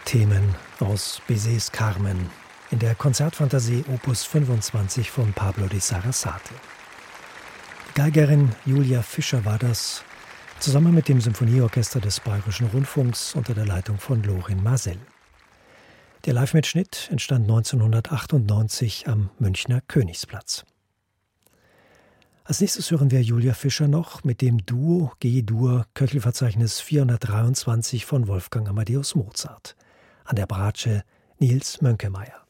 Themen aus Bizets Carmen in der Konzertfantasie Opus 25 von Pablo di Sarasate. Die Geigerin Julia Fischer war das, zusammen mit dem Symphonieorchester des Bayerischen Rundfunks unter der Leitung von Lorin Maazel. Der Live-Mitschnitt entstand 1998 am Münchner Königsplatz. Als nächstes hören wir Julia Fischer noch mit dem Duo G-Dur Köchelverzeichnis 423 von Wolfgang Amadeus Mozart. An der Bratsche Nils Mönkemeyer.